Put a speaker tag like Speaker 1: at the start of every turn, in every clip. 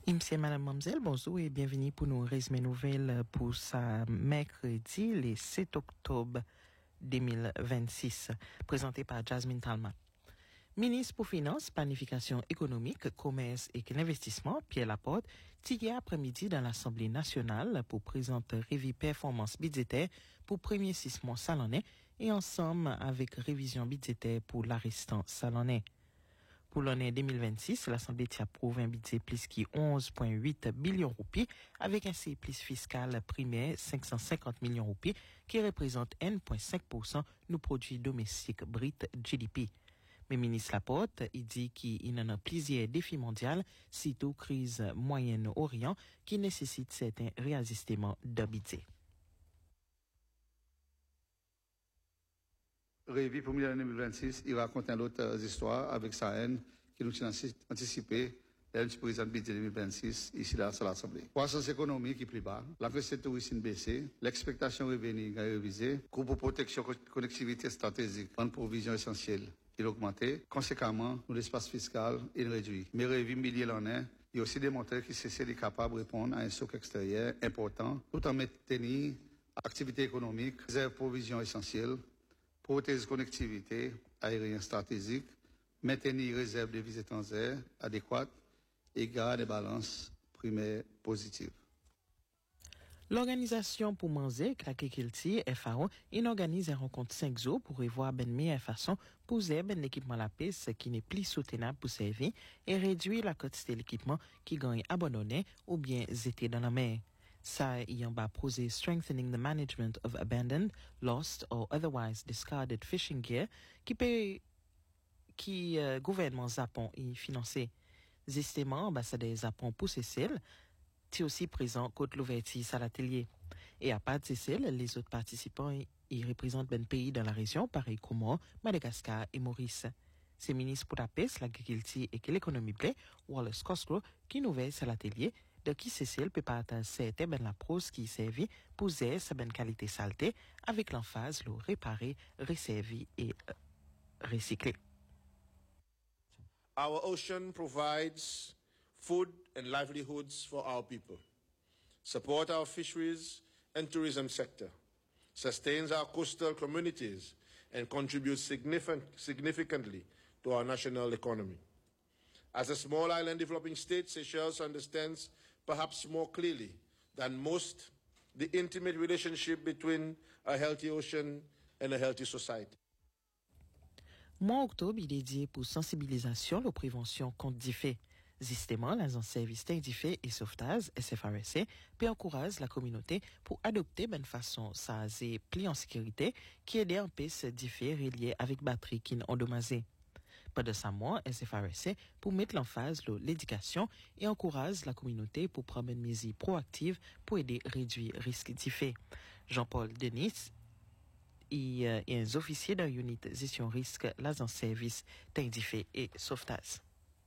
Speaker 1: Monsieur, madame, mademoiselle, bonjour et bienvenue pour nos résumés nouvelles pour ce mercredi, le 7 octobre 2026, présenté par Jasmine Talma. Ministre pour Finances, Planification économique, Commerce et l'Investissement, Pierre Laporte, hier après-midi dans l'Assemblée nationale pour présenter revue performance budgétaire pour premier 6 mois salonnais et ensemble avec révision budgétaire pour l'arrestant salonnais. Pour l'année 2026, l'Assemblée approuve un budget plus qui 11,8 billions roupies avec un surplus fiscal primaire 550 millions roupies qui représente 1,5% du produit domestique brut GDP. Mais ministre Laporte, il dit qu'il y en a plusieurs défis mondiaux, surtout crise Moyen-Orient, qui nécessite certains réajustements de budget.
Speaker 2: Révi pour l'année 2026, il raconte d'autres histoires avec sa haine qui nous a anticipé le président du budget 2026 ici là sur l'Assemblée. Croissance économique qui est plus bas, la recette touristique baissée, l'expectation revenu a révisé, groupe pour protection connectivité stratégique, en provision essentielle, il a augmenté. Conséquemment, l'espace fiscal est réduit. Mais Révi milliers l'année, il a aussi démontré qu'il est capable de répondre à un choc extérieur important, tout en maintenant activité économique, réserve provision essentielle, protéger connectivité aérienne stratégique, maintenir réserve de devises étrangères adéquates et garder des balances primaires positives.
Speaker 1: L'organisation pour manger, l'agriculture, FAO, organise une rencontre 5 jours pour revoir une meilleure façon pour user un équipement la pêche qui n'est plus soutenable pour servir et réduire la quantité de l'équipement qui gagne abandonné ou bien jeté dans la mer. Ça y en bas posé Strengthening the Management of Abandoned, Lost or Otherwise Discarded Fishing Gear qui gouvernement Japon y financé. Justement, ambassadeur Japon pour Cécile, est aussi présent contre l'ouverture à l'atelier. Et à part de Cécile, les autres participants y représentent ben pays dans la région, pareil comme Madagascar et Maurice. C'est ministre pour la pêche, l'agriculture et l'économie blé, Wallace Cosgrove, qui nous veille à l'atelier, de qui Cécile peut partager certaines ben la prose qui servit pour zérer sa bonne qualité saleté avec l'emphase le réparer, resservir et recycler.
Speaker 3: Our ocean provides food and livelihoods for our people, support our fisheries and tourism sector, sustains our coastal communities, and contributes significantly to our national economy. As a small island developing state, Seychelles understands perhaps more clearly than most the intimate relationship between a healthy ocean and a healthy society.
Speaker 1: Mois octobre est dédié pour sensibilisation et prévention contre des faits. Justement, l'agence service d'indifé et sauvetage, SFRC, peut encourager la communauté pour adopter une façon et pli en sécurité qui aide à empêcher des faits reliés avec batterie qui ont endommagé. Pendant ce mois, SFRC pour mettre l'emphase sur l'éducation et encourage la communauté pour prendre une mesure proactive pour aider à réduire le risque des faits. Jean-Paul Denis est un officier dans l'unité gestion risque, l'agence service d'indifé et sauvetage.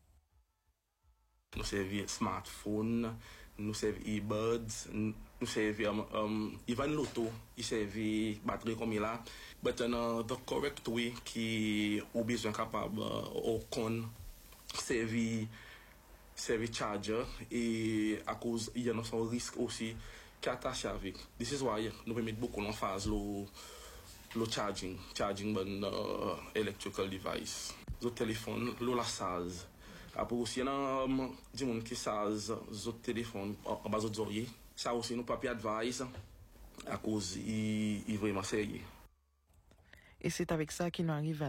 Speaker 4: Nous servons smartphone, nous servons earbuds, nous servons even l'auto, il servent batterie comme il a, but the correct way qui est besoin capable au con servir charger et à cause il y a un risque aussi qui est attaché avec. This is why nous mettons beaucoup l'emphase le charging electrical device, le téléphone, le lasage. Après aussi, il y a des gens qui savent le téléphone en bas de l'oreille. Ça aussi, nous pas advice à cause il vraiment sérieux.
Speaker 1: Et c'est avec ça qu'il nous arrive à